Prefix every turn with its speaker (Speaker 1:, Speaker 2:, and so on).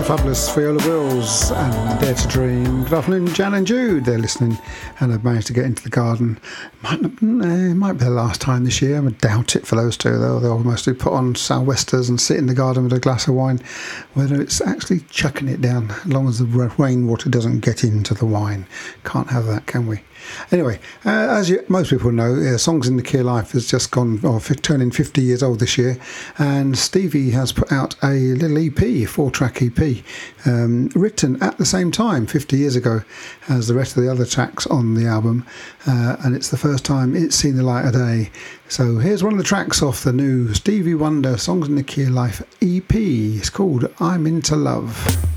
Speaker 1: Fabulous Viola Wills and Dare to Dream. Good afternoon, Jan and Jude. They're listening and have managed to get into the garden. It might be the last time this year. I doubt it for those two, though. They'll mostly put on sou'westers and sit in the garden with a glass of wine. Whether it's actually chucking it down, as long as the rainwater doesn't get into the wine. Can't have that, can we? Anyway, as most people know, Songs in the Key of Life has just gone, turning 50 years old this year, and Stevie has put out a little EP, 4-track EP, written at the same time, 50 years ago, as the rest of the other tracks on the album, and it's the first time it's seen the light of day. So here's one of the tracks off the new Stevie Wonder Songs in the Key of Life EP. It's called I'm Into Love.